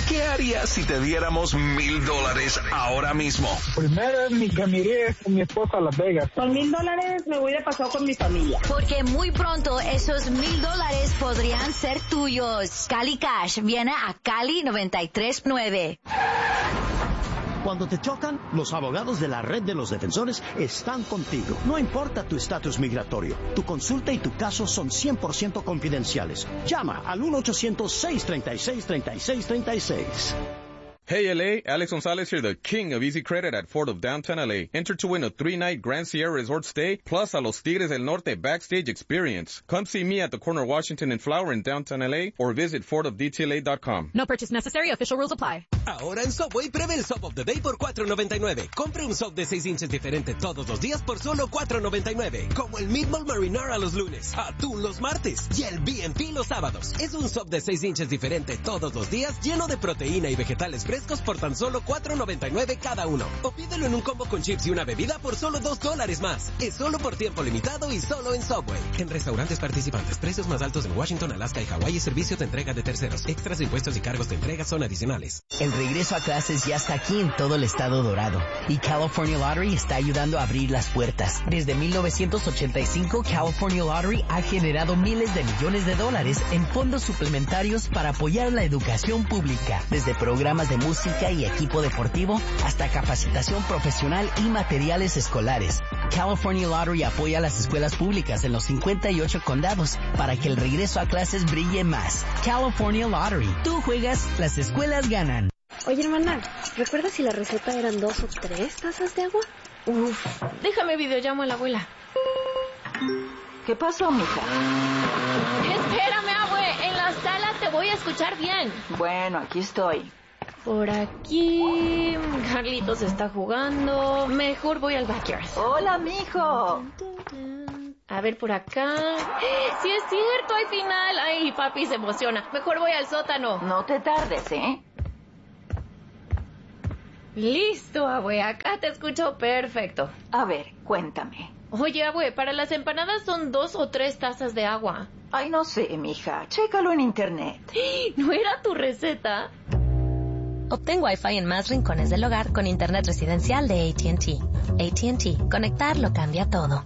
¿Qué harías si te diéramos $1,000 ahora mismo? Primero me iría con mi esposa a Las Vegas. Con $1,000 me voy de paseo con mi familia. Porque muy pronto esos $1,000 podrían ser tuyos. Cali Cash viene a Cali 93.9. Cuando te chocan, los abogados de la Red de los Defensores están contigo. No importa tu estatus migratorio, tu consulta y tu caso son 100% confidenciales. Llama al 1-800-636-3636. Hey LA, Alex Gonzalez here, the king of easy credit at Ford of Downtown LA. Enter to win a 3-night Grand Sierra Resort stay, plus a Los Tigres del Norte backstage experience. Come see me at the corner of Washington and Flower in downtown LA, or visit FordofDTLA.com. No purchase necessary. Official rules apply. Ahora en Subway, pruebe el Sub of the Day por $4.99. Compre un sub de 6 inches diferente todos los días por solo $4.99. Como el Meatball Marinara los lunes, atún los martes y el BNP los sábados. Es un sub de 6 inches diferente todos los días, lleno de proteína y vegetales frescos por tan solo $4.99 cada uno. O pídelo en un combo con chips y una bebida por solo $2 más. Es solo por tiempo limitado y solo en Subway. En restaurantes participantes, precios más altos en Washington, Alaska y Hawái y servicio de entrega de terceros. Extras de impuestos y cargos de entrega son adicionales. El regreso a clases ya está aquí en todo el estado dorado. Y California Lottery está ayudando a abrir las puertas. Desde 1985, California Lottery ha generado miles de millones de dólares en fondos suplementarios para apoyar la educación pública. Desde programas de música y equipo deportivo hasta capacitación profesional y materiales escolares. California Lottery apoya a las escuelas públicas en los 58 condados para que el regreso a clases brille más. California Lottery. Tú juegas, las escuelas ganan. Oye, hermana, ¿recuerdas si la receta eran 2 o 3 tazas de agua? Uf, déjame videollamo a la abuela. ¿Qué pasó, mija? Espérame, abue, en la sala te voy a escuchar bien. Bueno, aquí estoy. Por aquí, Carlitos está jugando. Mejor voy al backyard. Hola, mijo. A ver, por acá. Sí es cierto, hay final. Ay, papi se emociona. Mejor voy al sótano. No te tardes, ¿eh? Listo, abue, acá te escucho perfecto. A ver, cuéntame. Oye, abue, para las empanadas son 2 o 3 tazas de agua. Ay, no sé, mija. Chécalo en internet. ¿No era tu receta? Obtén Wi-Fi en más rincones del hogar con internet residencial de AT&T. AT&T. Conectar lo cambia todo.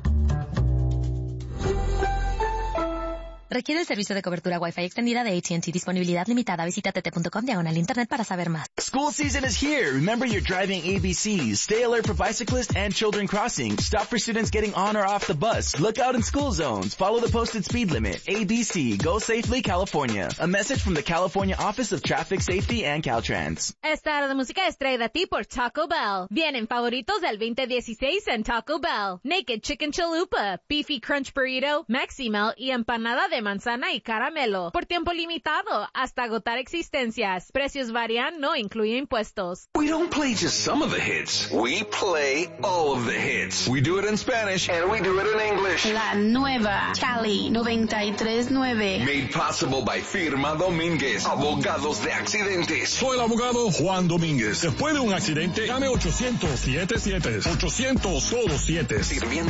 Requiere el servicio de cobertura Wi-Fi extendida de AT&T. Disponibilidad limitada. Visita tt.com/internet para saber más. School season is here. Remember your driving ABCs. Stay alert for bicyclists and children crossing. Stop for students getting on or off the bus. Look out in school zones. Follow the posted speed limit. ABC. Go safely, California. A message from the California Office of Traffic Safety and Caltrans. Esta hora de música es traída a ti por Taco Bell. Vienen favoritos del 2016 en Taco Bell. Naked Chicken Chalupa, Beefy Crunch Burrito, Maximel y empanada de manzana y caramelo. Por tiempo limitado, hasta agotar existencias. Precios varían, no incluye impuestos. We don't play just some of the hits. We play all of the hits. We do it in Spanish and we do it in English. La nueva Cali 93.9. Made possible by Firma Domínguez, abogados de accidentes. Soy el abogado Juan Domínguez. Después de un accidente, llame 800-77. 800 solo 7. Sirviendo